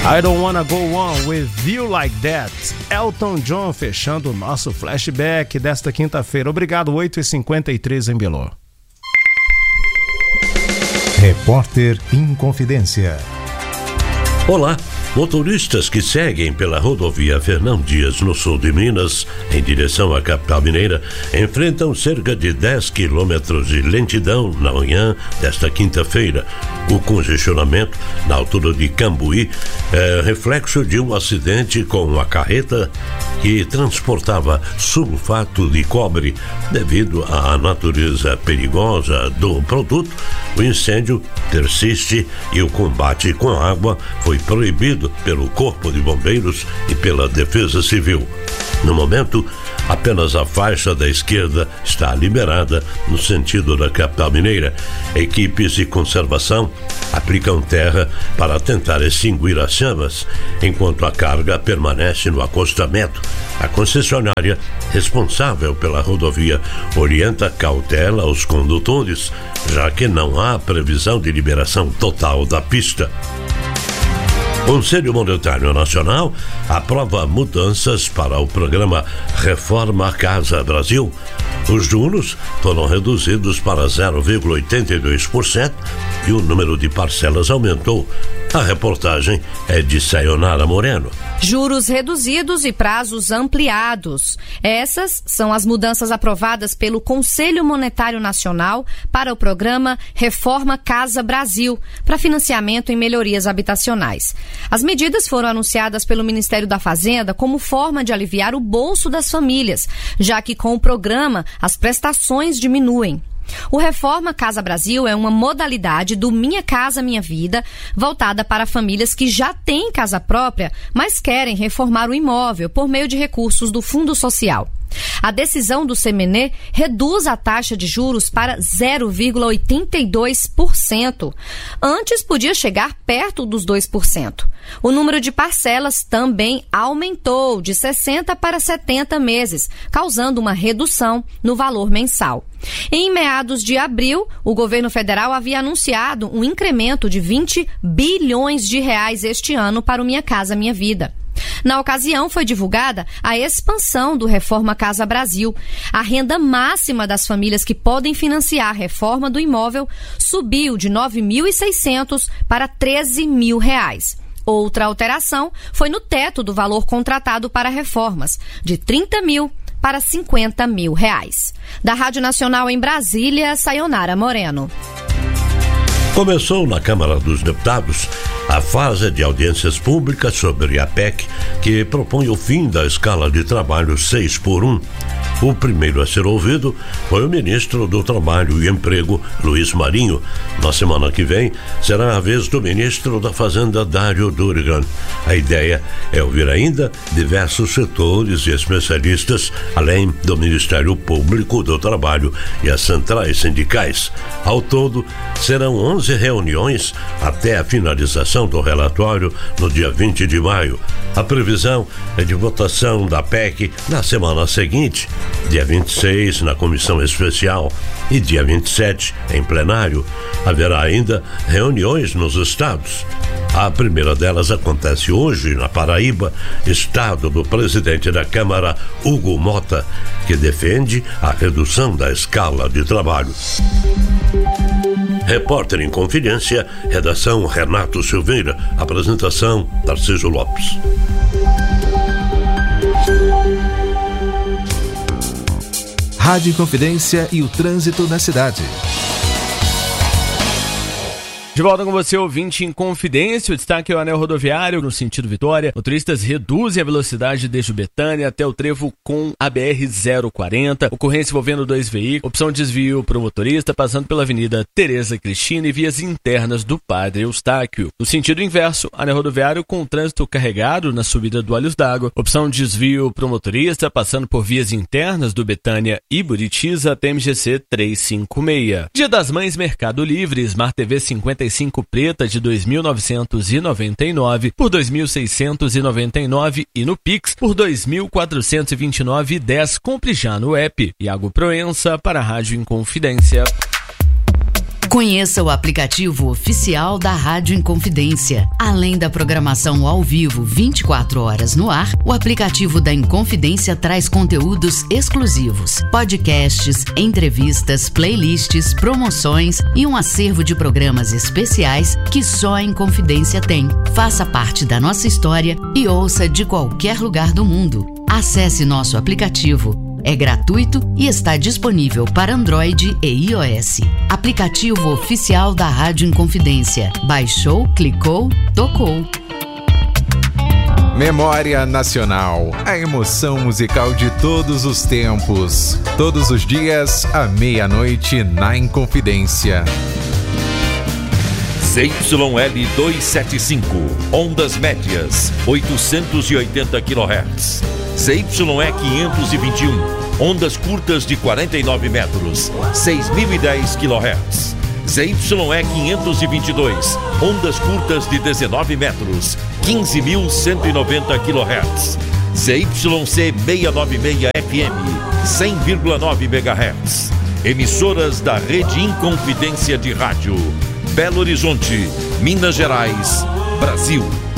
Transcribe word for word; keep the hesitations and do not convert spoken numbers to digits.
I Don't Wanna Go On With You Like That. Elton John fechando o nosso flashback desta quinta-feira. Obrigado, oito e cinquenta e três em Belo. Repórter Inconfidência. Olá, motoristas que seguem pela rodovia Fernão Dias, no sul de Minas, em direção à capital mineira, enfrentam cerca de dez quilômetros de lentidão na manhã desta quinta-feira. O congestionamento na altura de Cambuí é reflexo de um acidente com uma carreta que transportava sulfato de cobre. Devido à natureza perigosa do produto, o incêndio persiste e o combate com água foi proibido pelo Corpo de Bombeiros e pela Defesa Civil. No momento, apenas a faixa da esquerda está liberada no sentido da capital mineira. Equipes de conservação aplicam terra para tentar extinguir as chamas, enquanto a carga permanece no acostamento. A concessionária responsável pela rodovia orienta cautela aos condutores, já que não há previsão de liberação total da pista. O Conselho Monetário Nacional aprova mudanças para o programa Reforma Casa Brasil. Os juros foram reduzidos para zero vírgula oitenta e dois por cento e o número de parcelas aumentou. A reportagem é de Sayonara Moreno. Juros reduzidos e prazos ampliados. Essas são as mudanças aprovadas pelo Conselho Monetário Nacional para o programa Reforma Casa Brasil, para financiamento em melhorias habitacionais. As medidas foram anunciadas pelo Ministério da Fazenda como forma de aliviar o bolso das famílias, já que com o programa as prestações diminuem. O Reforma Casa Brasil é uma modalidade do Minha Casa Minha Vida, voltada para famílias que já têm casa própria, mas querem reformar o imóvel por meio de recursos do Fundo Social. A decisão do C M N E reduz a taxa de juros para zero vírgula oitenta e dois por cento. Antes podia chegar perto dos dois por cento. O número de parcelas também aumentou de sessenta para setenta meses, causando uma redução no valor mensal. Em meados de abril, o governo federal havia anunciado um incremento de vinte bilhões de reais este ano para o Minha Casa Minha Vida. Na ocasião, foi divulgada a expansão do Reforma Casa Brasil. A renda máxima das famílias que podem financiar a reforma do imóvel subiu de nove mil e seiscentos para treze mil reais. Outra alteração foi no teto do valor contratado para reformas, de trinta mil para cinquenta mil reais. Da Rádio Nacional em Brasília, Sayonara Moreno. Começou na Câmara dos Deputados a fase de audiências públicas sobre a P E C, que propõe o fim da escala de trabalho seis por um. O primeiro a ser ouvido foi o ministro do Trabalho e Emprego, Luiz Marinho. Na semana que vem, será a vez do ministro da Fazenda, Dário Durigan. A ideia é ouvir ainda diversos setores e especialistas, além do Ministério Público do Trabalho e as centrais sindicais. Ao todo, serão onze reuniões até a finalização do relatório no dia vinte de maio. A previsão é de votação da P E C na semana seguinte, dia vinte e seis na comissão especial e dia vinte e sete em plenário. Haverá ainda reuniões nos estados. A primeira delas acontece hoje na Paraíba, estado do presidente da Câmara, Hugo Mota, que defende a redução da escala de trabalho. Repórter em Confidência, redação Renato Silveira, apresentação Tarcísio Lopes. Rádio Confidência e o trânsito na cidade. De volta com você, ouvinte em Confidência. O destaque é o anel rodoviário no sentido Vitória. Motoristas reduzem a velocidade desde Betânia até o trevo com a B R zero quarenta. Ocorrência envolvendo dois veículos. Opção de desvio para o motorista passando pela Avenida Tereza Cristina e vias internas do Padre Eustáquio. No sentido inverso, anel rodoviário com trânsito carregado na subida do Olhos d'Água. Opção de desvio para o motorista passando por vias internas do Betânia e Buritiza até M G C trezentos e cinquenta e seis. Dia das Mães, Mercado Livre, Smart T V cinquenta e cinco preta de dois mil novecentos e noventa e nove por dois mil seiscentos e noventa e nove e no Pix por dois mil quatrocentos e vinte e nove e dez. Compre já no app. Iago Proença para a Rádio Inconfidência. Conheça o aplicativo oficial da Rádio Inconfidência. Além da programação ao vivo vinte e quatro horas no ar, o aplicativo da Inconfidência traz conteúdos exclusivos, podcasts, entrevistas, playlists, promoções e um acervo de programas especiais que só a Inconfidência tem. Faça parte da nossa história e ouça de qualquer lugar do mundo. Acesse nosso aplicativo. É gratuito e está disponível para Android e iOS. Aplicativo oficial da Rádio Inconfidência. Baixou, clicou, tocou. Memória Nacional, a emoção musical de todos os tempos. Todos os dias, à meia-noite, na Inconfidência. Z Y L duzentos e setenta e cinco, ondas médias, oitocentos e oitenta quilohertz. Z Y E quinhentos e vinte e um, ondas curtas de quarenta e nove metros, seis mil e dez quilohertz. Z Y E quinhentos e vinte e dois, ondas curtas de dezenove metros, quinze mil cento e noventa quilohertz. Z Y C seiscentos e noventa e seis F M, cem vírgula nove megahertz. Emissoras da Rede Inconfidência de Rádio. Belo Horizonte, Minas Gerais, Brasil.